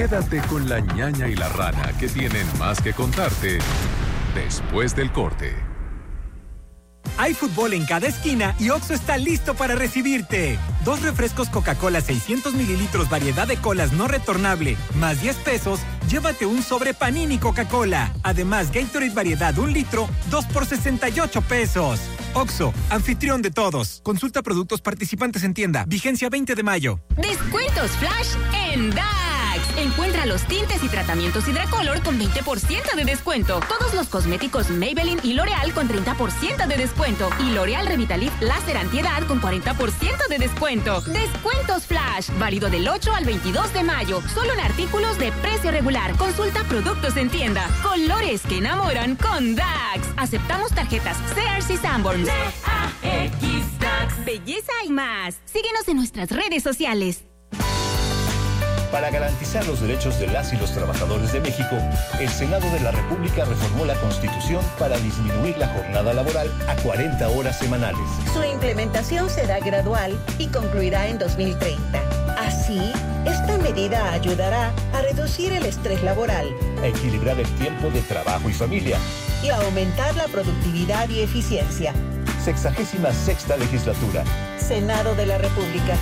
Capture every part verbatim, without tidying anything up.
Quédate con la ñaña y la rana, que tienen más que contarte después del corte. Hay fútbol en cada esquina y Oxxo está listo para recibirte. Dos refrescos Coca-Cola seiscientos mililitros, variedad de colas no retornable, más diez pesos, llévate un sobre Panini Coca-Cola. Además, Gatorade variedad un litro, dos por sesenta y ocho pesos. Oxxo, anfitrión de todos. Consulta productos participantes en tienda. Vigencia veinte de mayo. Descuentos flash en D A X. Encuentra los tintes y tratamientos Hidracolor con veinte por ciento de descuento. Todos los cosméticos Maybelline y L'Oreal con treinta por ciento de descuento. Y L'Oreal Revitalift Láser Antiedad con cuarenta por ciento de descuento. Descuentos flash. Válido del ocho al veintidós de mayo. Solo en artículos de precio regular. Consulta productos en tienda. Colores que enamoran con D A X. Aceptamos tarjetas Sears y Sanborn. D A X D A X. Belleza y más. Síguenos en nuestras redes sociales. Para garantizar los derechos de las y los trabajadores de México, el Senado de la República reformó la Constitución para disminuir la jornada laboral a cuarenta horas semanales. Su implementación será gradual y concluirá en dos mil treinta. Así, esta medida ayudará a reducir el estrés laboral, a equilibrar el tiempo de trabajo y familia y a aumentar la productividad y eficiencia. Sexagésima sexta legislatura. Senado de la República.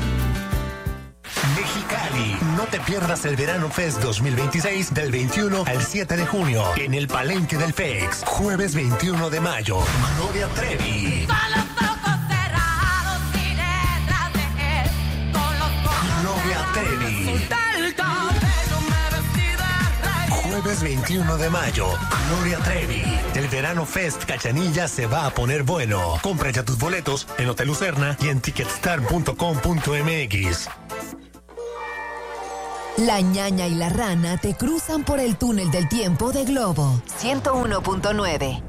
Mexicali. No te pierdas el Verano Fest dos mil veintiséis del veintiuno al siete de junio en el Palenque del F E X. Jueves veintiuno de mayo. Gloria Trevi. Con los ojos cerrados y letras de él. Con los Gloria Trevi. Jueves veintiuno de mayo. Gloria Trevi. El Verano Fest Cachanilla se va a poner bueno. Compra ya tus boletos en Hotel Lucerna y en ticketstar punto com punto m x. La ñaña y la rana te cruzan por el túnel del tiempo de Globo ciento uno punto nueve.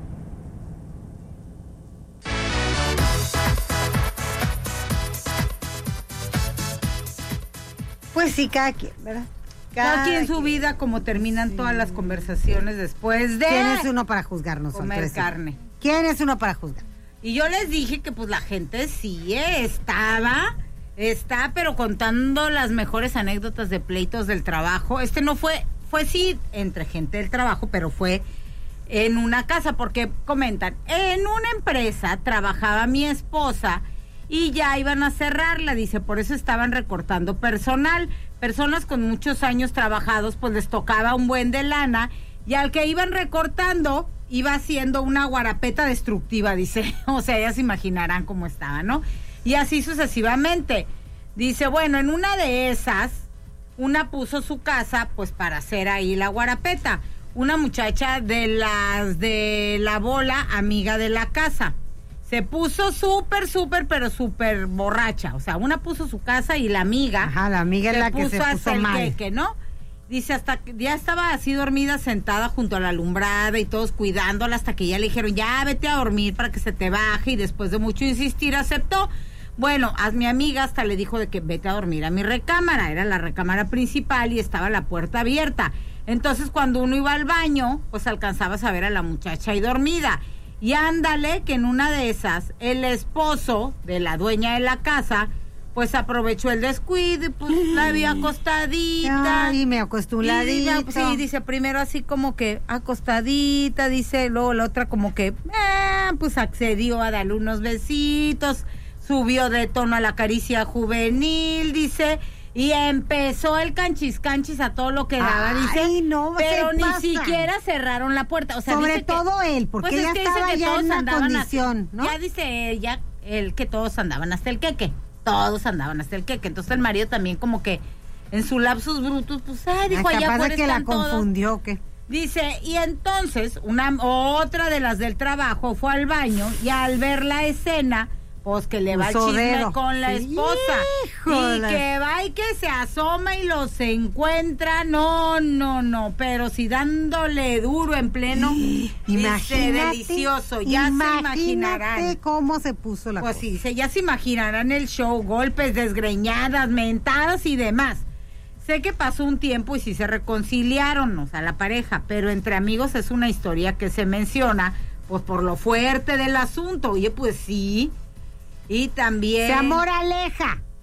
Pues sí, cada quien, ¿verdad? Cada, cada quien su vida, como terminan sí. todas las conversaciones después de... ¿Quién es uno para juzgarnos? Comer carne. ¿Quién es uno para juzgar? Y yo les dije que pues la gente sí estaba... Está, pero contando las mejores anécdotas de pleitos del trabajo. Este no fue, fue sí entre gente del trabajo, pero fue en una casa, porque comentan, en una empresa trabajaba mi esposa y ya iban a cerrarla, dice, por eso estaban recortando personal. Personas con muchos años trabajados, pues les tocaba un buen de lana, y al que iban recortando, iba haciendo una guarapeta destructiva, dice. O sea, ya se imaginarán cómo estaba, ¿no? Y así sucesivamente. Dice, bueno, en una de esas, una puso su casa, pues para hacer ahí la guarapeta. Una muchacha de las de la bola, amiga de la casa. Se puso súper, súper, pero súper borracha. O sea, una puso su casa y la amiga... Ajá, la amiga es la que se puso el mal. Queque, ¿no? Dice, hasta que ya estaba así dormida, sentada junto a la alumbrada y todos cuidándola, hasta que ya le dijeron, ya vete a dormir para que se te baje, y después de mucho insistir aceptó. Bueno, a mi amiga hasta le dijo de que vete a dormir a mi recámara, era la recámara principal y estaba la puerta abierta. Entonces cuando uno iba al baño, pues alcanzabas a ver a la muchacha ahí dormida. Y ándale, que en una de esas, el esposo de la dueña de la casa, pues aprovechó el descuido y pues la vio acostadita. Ay, me acostó un ladito. Sí, dice, primero así como que acostadita, dice, luego la otra como que, eh, pues accedió a darle unos besitos, subió de tono a la caricia juvenil, dice, y empezó el canchis canchis a todo lo que daba, dice. Ay, no, pero ni pasa. siquiera cerraron la puerta. O sea, sobre dice todo que, él, porque pues ya es que estaba que ya todos en una condición, hasta, ¿no? Ya dice ella, él que todos andaban hasta el queque, todos andaban hasta el queque. Entonces el marido también como que en su lapsus brutus, pues, ah, dijo, allá afuera que están la confundió, ¿qué? Dice, y entonces una otra de las del trabajo fue al baño y al ver la escena, pues que le va el chisme dedo. con la esposa. Híjole. Y que va y que se asoma y los encuentra. No, no, no, pero si dándole duro en pleno. Imagínate, dice, delicioso. Ya se imaginarán cómo se puso la pues cosa. Sí, dice, ya se imaginarán el show, golpes, desgreñadas, mentadas y demás. Sé que pasó un tiempo y sí se reconciliaron, o sea, la pareja, pero entre amigos es una historia que se menciona, pues por lo fuerte del asunto. Oye, pues sí. Y también... Se amor aleja.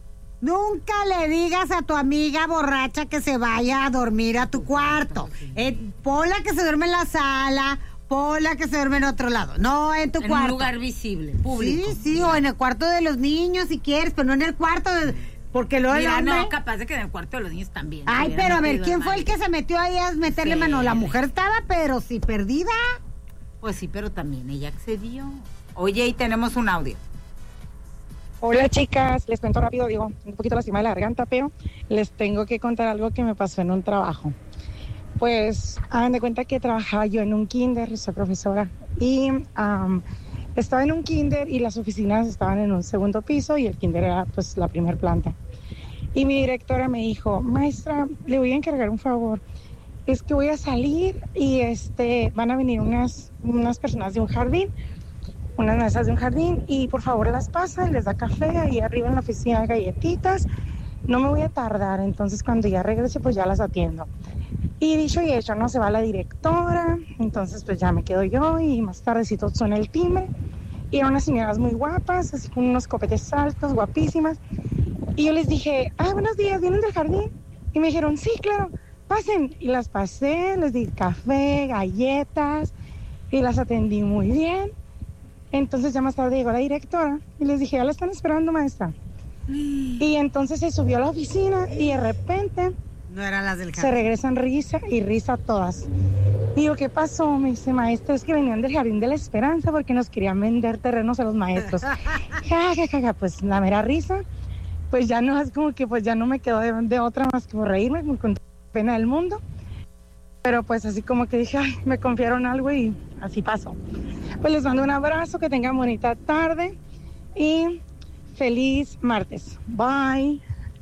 Nunca le digas a tu amiga borracha que se vaya a dormir a tu cuarto. Eh, ponla que se duerme en la sala, ponla que se duerme en otro lado. No en tu en cuarto. En un lugar visible, público. Sí, sí, o en el cuarto de los niños si quieres, pero no en el cuarto de... Porque luego Mira, el hombre... no, capaz de que en el cuarto de los niños también. Ay, pero a ver, ¿quién fue el que se metió ahí a meterle Sí. mano? La mujer estaba, pero sí perdida. Pues sí, pero también ella accedió. Oye, y tenemos un audio. Hola chicas, les cuento rápido, digo, un poquito lastimada de la garganta, pero les tengo que contar algo que me pasó en un trabajo. Pues hagan de cuenta que trabajaba yo en un kinder, soy profesora, y um, estaba en un kinder y las oficinas estaban en un segundo piso y el kinder era pues la primer planta. Y mi directora me dijo, maestra, le voy a encargar un favor, es que voy a salir y este van a venir unas, unas personas de un jardín, unas mesas de un jardín, y por favor las pasa y les da café, ahí arriba en la oficina hay galletitas, no me voy a tardar, entonces cuando ya regrese pues ya las atiendo. Y dicho y hecho, no se va la directora, entonces pues ya me quedo yo y más tardecito suena el timbre, y eran unas señoras muy guapas, así con unos copetes altos, guapísimas, y yo les dije, ah, buenos días, ¿vienen del jardín? Y me dijeron, sí, claro, pasen, y las pasé, les di café, galletas, y las atendí muy bien. Entonces ya más tarde llegó la directora y les dije, ya la están esperando, maestra. Mm. Y entonces se subió a la oficina y de repente no eran las del jardín. Se regresan risa y risa todas. Digo, ¿qué pasó? Me dice, maestra, es que venían del Jardín de la Esperanza porque nos querían vender terrenos a los maestros. ja, ja, ja, ja, pues la mera risa, pues ya no es como que pues ya no me quedó de, de otra más que por reírme, con pena del mundo. Pero pues así como que dije, ay, me confiaron algo y así pasó. Pues les mando un abrazo, que tengan bonita tarde y feliz martes. Bye.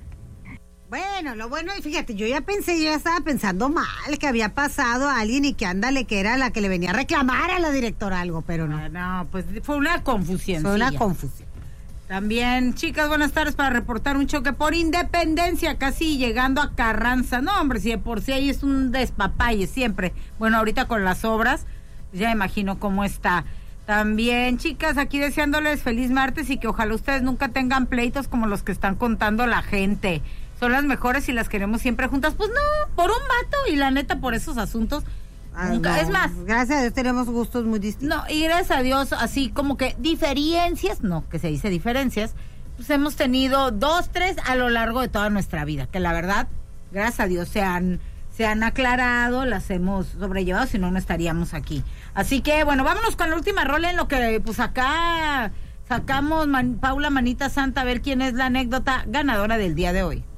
Bueno, lo bueno, fíjate, yo ya pensé, yo ya estaba pensando mal, que había pasado a alguien y que ándale, que era la que le venía a reclamar a la directora algo, pero no. No, pues fue una confusión. Fue una confusión. También, chicas, buenas tardes, para reportar un choque por Independencia, casi llegando a Carranza. No, hombre, si de por sí ahí es un despapalle siempre. Bueno, ahorita con las obras, ya imagino cómo está. También, chicas, aquí deseándoles feliz martes y que ojalá ustedes nunca tengan pleitos como los que están contando la gente. Son las mejores y las queremos siempre juntas. Pues no, por un vato, y la neta, por esos asuntos Ah, nunca. no, es más, gracias a Dios tenemos gustos muy distintos. No, y gracias a Dios, así como que diferencias, no, que se dice diferencias, pues hemos tenido dos, tres a lo largo de toda nuestra vida, que la verdad, gracias a Dios se han, se han aclarado, las hemos sobrellevado, si no, no estaríamos aquí. Así que, bueno, vámonos con la última rola en lo que, pues acá sacamos, man, Paula Manita Santa, a ver quién es la anécdota ganadora del día de hoy.